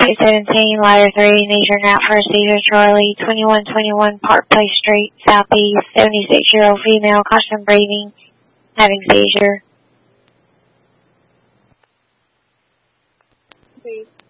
817, ladder 3, needs your nap for a seizure, Charlie, 2121 Park Place Street, Southeast, 76-year-old female, caution breathing, having seizure. Please.